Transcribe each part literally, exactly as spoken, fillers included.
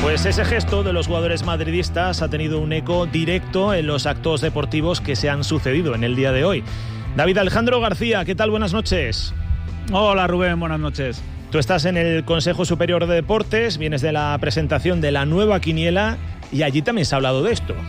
Pues ese gesto de los jugadores madridistas ha tenido un eco directo en los actos deportivos que se han sucedido en el día de hoy. David Alejandro García, ¿qué tal? Buenas noches. Hola Rubén, buenas noches. Tú estás en el Consejo Superior de Deportes, vienes de la presentación de la nueva quiniela y allí también se ha hablado de esto.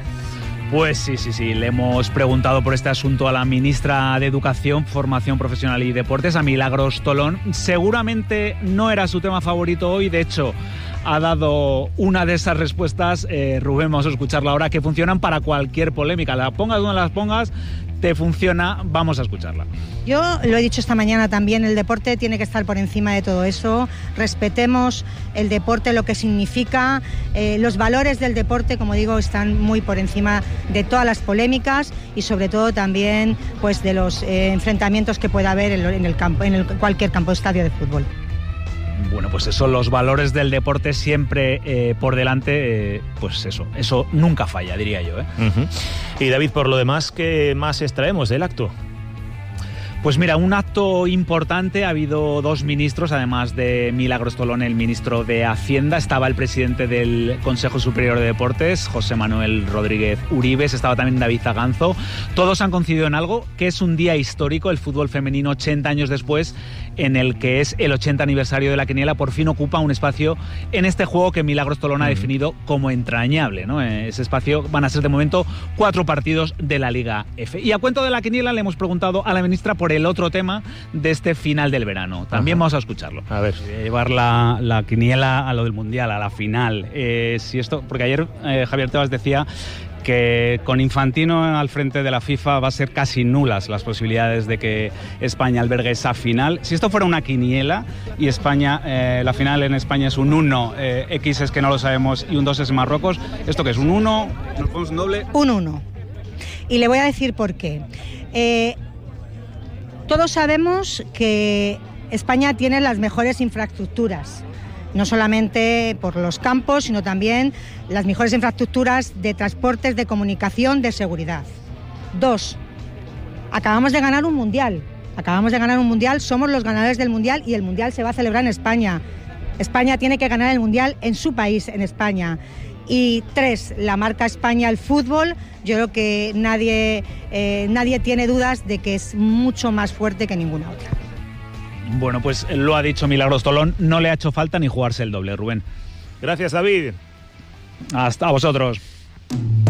Pues sí, sí, sí, le hemos preguntado por este asunto a la ministra de Educación, Formación Profesional y Deportes, a Milagros Tolón. Seguramente no era su tema favorito hoy, de hecho ha dado una de esas respuestas, eh, Rubén, vamos a escucharla ahora, que funcionan para cualquier polémica. La pongas donde las pongas, te funciona, vamos a escucharla. Yo lo he dicho esta mañana también, el deporte tiene que estar por encima de todo eso. Respetemos el deporte, lo que significa, eh, los valores del deporte, como digo, están muy por encima de todas las polémicas y sobre todo también pues de los eh, enfrentamientos que pueda haber en el campo, en el, cualquier campo de estadio de fútbol. Bueno, pues eso, los valores del deporte siempre eh, por delante, eh, pues eso, eso nunca falla, diría yo, ¿eh? Uh-huh. Y David, por lo demás, ¿qué más extraemos del acto? Pues mira, un acto importante, ha habido dos ministros, además de Milagros Tolón, el ministro de Hacienda, estaba el presidente del Consejo Superior de Deportes, José Manuel Rodríguez Uribes, estaba también David Zaganzo. Todos han coincidido en algo, que es un día histórico, el fútbol femenino ochenta años después, en el que es el ochenta aniversario de la quiniela, por fin ocupa un espacio en este juego que Milagros Tolón ha definido como entrañable, ¿no? Ese espacio van a ser de momento cuatro partidos de la Liga F. Y a cuento de la quiniela le hemos preguntado a la ministra por el otro tema de este final del verano. También Ajá. vamos a escucharlo. A ver. Llevar la, la quiniela a lo del Mundial, a la final. Eh, si esto, porque ayer eh, Javier Tebas decía que con Infantino al frente de la FIFA va a ser casi nulas las posibilidades de que España albergue esa final. Si esto fuera una quiniela y España, eh, la final en España es un uno, eh, X es que no lo sabemos y un dos es Marruecos, ¿esto qué es? ¿Un uno? ¿Nos ponemos un doble? Un uno. Y le voy a decir por qué. Eh, todos sabemos que España tiene las mejores infraestructuras. No solamente por los campos, sino también las mejores infraestructuras de transportes, de comunicación, de seguridad. Dos, acabamos de ganar un mundial. Acabamos de ganar un mundial, somos los ganadores del mundial y el mundial se va a celebrar en España. España tiene que ganar el mundial en su país, en España. Y tres, la marca España al fútbol, yo creo que nadie, eh, nadie tiene dudas de que es mucho más fuerte que ninguna otra. Bueno, pues lo ha dicho Milagros Tolón, no le ha hecho falta ni jugarse el doble, Rubén. Gracias, David. Hasta vosotros.